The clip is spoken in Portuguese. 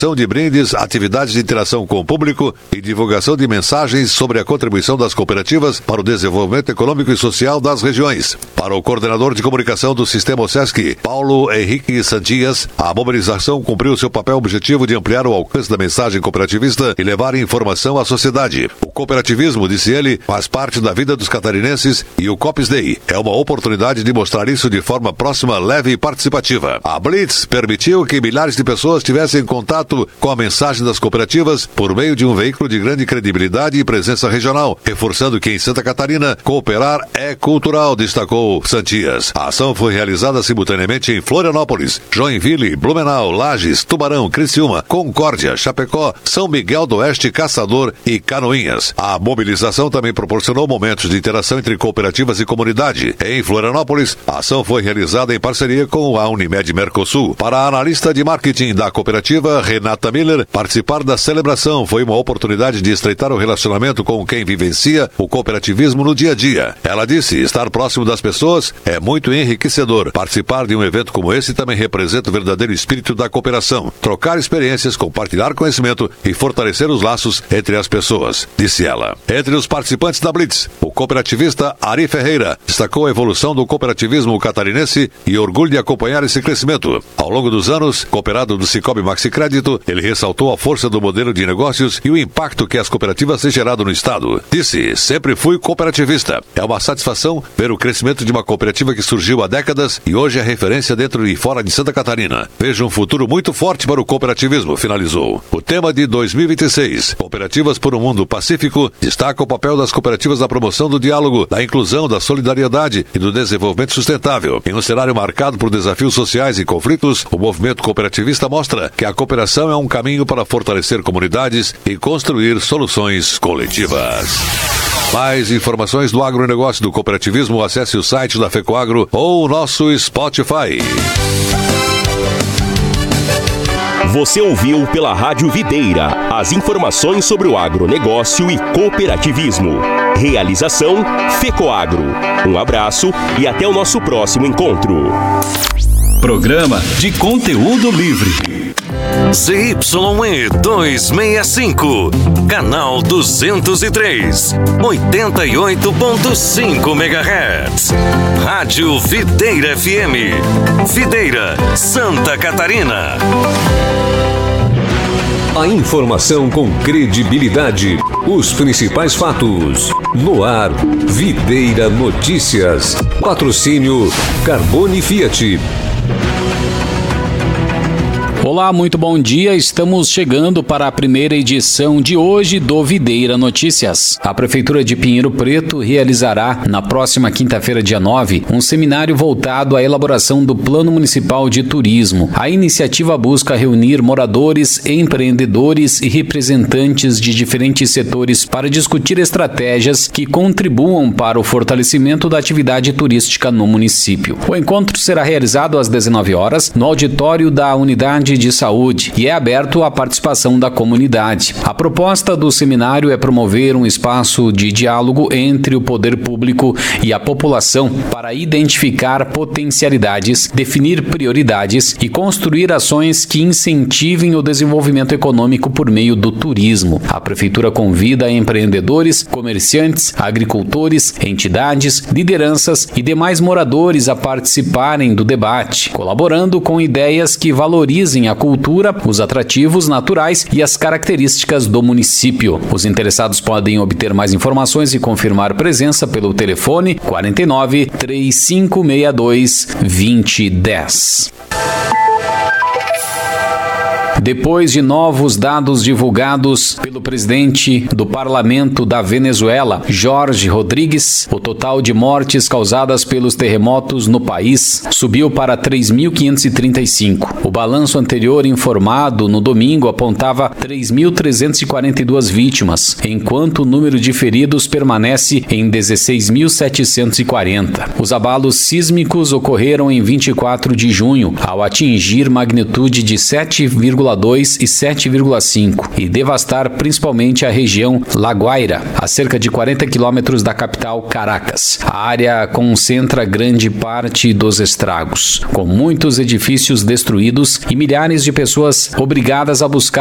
de brindes, atividades de interação com o público e divulgação de mensagens sobre a contribuição das cooperativas para o desenvolvimento econômico e social das regiões. Para o coordenador de comunicação do Sistema OSESC, Paulo Henrique Santias, a mobilização cumpriu seu papel objetivo de ampliar o alcance da mensagem cooperativista e levar informação à sociedade. O cooperativismo, disse ele, faz parte da vida dos catarinenses e o Cops Day é uma oportunidade de mostrar isso de forma próxima, leve e participativa. A Blitz permitiu que milhares de pessoas tivessem contato com a mensagem das cooperativas por meio de um veículo de grande credibilidade e presença regional, reforçando que em Santa Catarina, cooperar é cultural, destacou Santias. A ação foi realizada simultaneamente em Florianópolis, Joinville, Blumenau, Lages, Tubarão, Criciúma, Concórdia, Chapecó, São Miguel do Oeste, Caçador e Canoinhas. A mobilização também proporcionou momentos de interação entre cooperativas e comunidade. Em Florianópolis, a ação foi realizada em parceria com a Unimed Mercosul. Para a analista de marketing da cooperativa, Renata Miller, participar da celebração foi uma oportunidade de estreitar o relacionamento com quem vivencia o cooperativismo no dia a dia. Ela disse, estar próximo das pessoas é muito enriquecedor. Participar de um evento como esse também representa o verdadeiro espírito da cooperação. Trocar experiências, compartilhar conhecimento e fortalecer os laços entre as pessoas, disse ela. Entre os participantes da Blitz, o cooperativista Ari Ferreira destacou a evolução do cooperativismo catarinense e orgulho de acompanhar esse crescimento. Ao longo dos anos, cooperado do Cicobi Maxi Crédito, ele ressaltou a força do modelo de negócios e o impacto que as cooperativas têm gerado no Estado. Disse, sempre fui cooperativista. É uma satisfação ver o crescimento de uma cooperativa que surgiu há décadas e hoje é referência dentro e fora de Santa Catarina. Vejo um futuro muito forte para o cooperativismo, finalizou. O tema de 2026, Cooperativas por um Mundo Pacífico, destaca o papel das cooperativas na promoção do diálogo, da inclusão, da solidariedade e do desenvolvimento sustentável. Em um cenário marcado por desafios sociais e conflitos, o movimento cooperativista mostra que a cooperação é um caminho para fortalecer comunidades e construir soluções coletivas. Mais informações do agronegócio do cooperativismo, acesse o site da FECOAGRO ou o nosso Spotify. Você ouviu pela Rádio Videira as informações sobre o agronegócio e cooperativismo. Realização FECOAGRO. Um abraço e até o nosso próximo encontro. Programa de conteúdo livre. ZYE 265, canal 203, 88.5 MHz. Rádio Videira FM, Videira, Santa Catarina. A informação com credibilidade, os principais fatos. No ar, Videira Notícias. Patrocínio Carbone Fiat. Olá, muito bom dia. Estamos chegando para a primeira edição de hoje do Videira Notícias. A Prefeitura de Pinheiro Preto realizará, na próxima quinta-feira, dia 9, um seminário voltado à elaboração do Plano Municipal de Turismo. A iniciativa busca reunir moradores, empreendedores e representantes de diferentes setores para discutir estratégias que contribuam para o fortalecimento da atividade turística no município. O encontro será realizado às 19 horas no auditório da Unidade de Saúde e é aberto à participação da comunidade. A proposta do seminário é promover um espaço de diálogo entre o poder público e a população para identificar potencialidades, definir prioridades e construir ações que incentivem o desenvolvimento econômico por meio do turismo. A Prefeitura convida empreendedores, comerciantes, agricultores, entidades, lideranças e demais moradores a participarem do debate, colaborando com ideias que valorizem a cultura, os atrativos naturais e as características do município. Os interessados podem obter mais informações e confirmar presença pelo telefone 49 3562 2010. Depois de novos dados divulgados pelo presidente do Parlamento da Venezuela, Jorge Rodrigues, o total de mortes causadas pelos terremotos no país subiu para 3.535. O balanço anterior informado no domingo apontava 3.342 vítimas, enquanto o número de feridos permanece em 16.740. Os abalos sísmicos ocorreram em 24 de junho, ao atingir magnitude de 7,8 7,2 e 7,5 e devastar principalmente a região La Guaira, a cerca de 40 quilômetros da capital Caracas. A área concentra grande parte dos estragos, com muitos edifícios destruídos e milhares de pessoas obrigadas a buscar